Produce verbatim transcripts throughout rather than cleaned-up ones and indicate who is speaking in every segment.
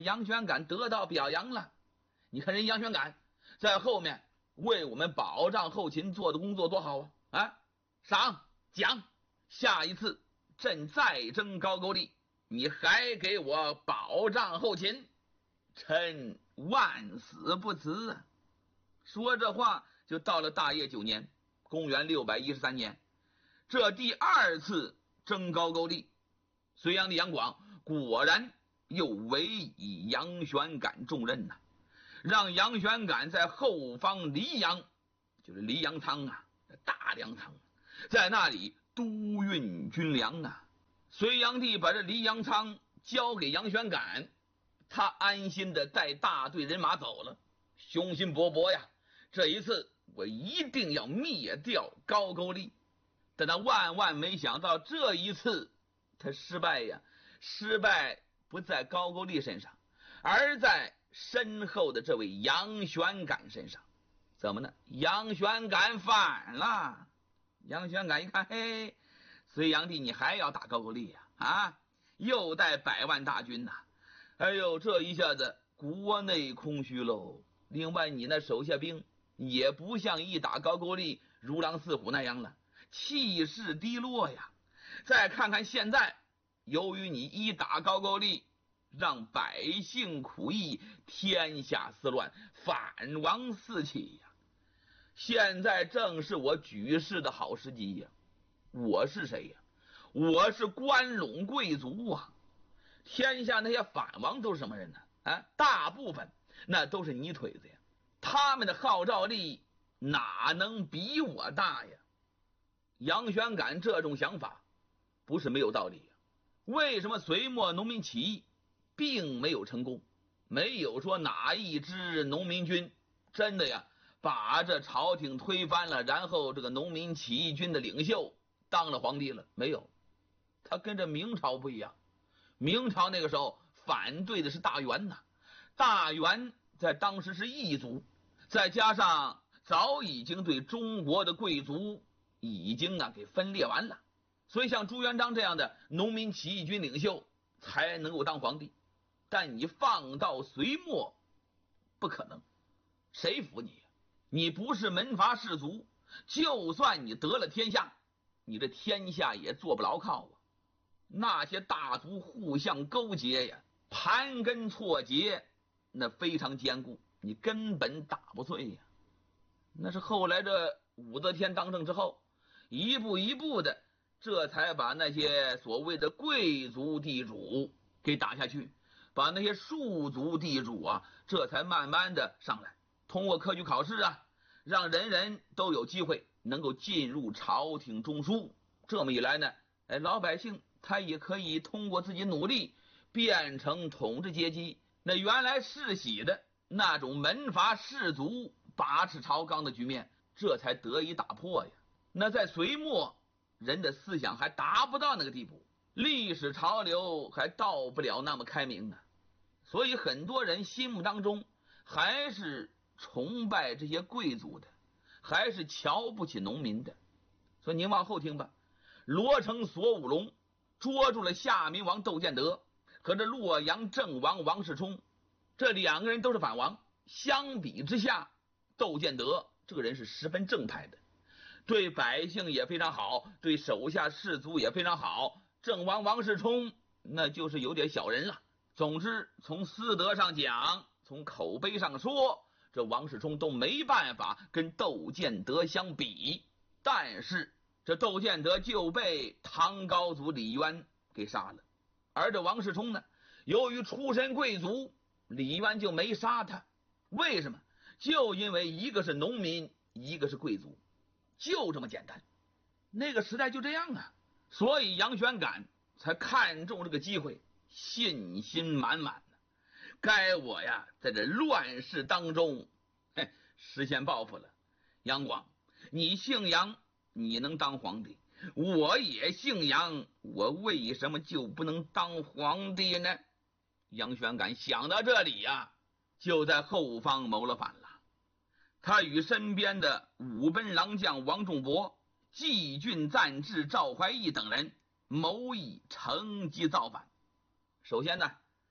Speaker 1: 杨玄感得到表扬了。你看人杨玄感在后面为我们保障后勤做的工作多好啊！啊，赏奖，下一次朕再征高句丽，你还给我保障后勤，臣万死不辞啊！说这话就到了大业九年，公元六百一十三年，这第二次征高句丽，隋炀帝杨广果然又委以杨玄感重任呐、啊，让杨玄感在后方黎阳，就是黎阳仓啊，大粮仓，在那里督运军粮啊。隋炀帝把这黎阳仓交给杨玄感，他安心的带大队人马走了，雄心勃勃呀。这一次我一定要灭掉高句丽。但他万万没想到，这一次他失败呀，失败不在高句丽身上，而在身后的这位杨玄感身上。怎么呢？杨玄感反了。杨玄感一看，嘿，隋炀帝你还要打高句丽呀？啊，又带百万大军呐、啊！哎呦，这一下子国内空虚喽。另外，你那手下兵也不像一打高句丽如狼似虎那样了，气势低落呀。再看看现在，由于你一打高句丽，让百姓苦役，天下思乱，反王四起呀。现在正是我举事的好时机呀。我是谁呀？我是关陇贵族啊。天下那些反王都是什么人呢？啊，大部分那都是泥腿子呀。他们的号召力哪能比我大呀？杨玄感这种想法不是没有道理呀。为什么隋末农民起义并没有成功？没有说哪一支农民军真的呀把这朝廷推翻了，然后这个农民起义军的领袖当了皇帝了？没有。他跟这明朝不一样，明朝那个时候反对的是大元呐，大元在当时是异族，再加上早已经对中国的贵族已经啊给分裂完了，所以像朱元璋这样的农民起义军领袖才能够当皇帝。但你放到隋末不可能，谁服你？你不是门阀士族，就算你得了天下，你这天下也做不牢靠啊。那些大族互相勾结呀，盘根错节，那非常坚固，你根本打不碎呀。那是后来这武则天当政之后，一步一步的，这才把那些所谓的贵族地主给打下去，把那些庶族地主啊，这才慢慢的上来，通过科举考试啊，让人人都有机会能够进入朝廷中枢。这么一来呢，哎，老百姓他也可以通过自己努力变成统治阶级。那原来世袭的那种门阀士族把持朝纲的局面，这才得以打破呀。那在隋末，人的思想还达不到那个地步，历史潮流还到不了那么开明呢。所以很多人心目当中还是崇拜这些贵族的，还是瞧不起农民的。所以您往后听吧，罗成索武龙捉住了夏明王窦建德和这洛阳郑王王世充，这两个人都是反王。相比之下，窦建德这个人是十分正派的，对百姓也非常好，对手下士卒也非常好。郑王王世充那就是有点小人了。总之从私德上讲，从口碑上说，这王世充都没办法跟窦建德相比。但是这窦建德就被唐高祖李渊给杀了，而这王世充呢，由于出身贵族，李渊就没杀他。为什么？就因为一个是农民，一个是贵族，就这么简单。那个时代就这样啊。所以杨玄感才看中这个机会，信心满满的，该我呀在这乱世当中嘿实现抱负了。杨广，你姓杨，你能当皇帝，我也姓杨，我为什么就不能当皇帝呢？杨玄感想到这里呀，就在后方谋了反了。他与身边的五奔郎将王仲伯、纪郡赞治赵怀义等人谋议乘机造反。首先呢，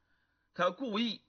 Speaker 1: 他故意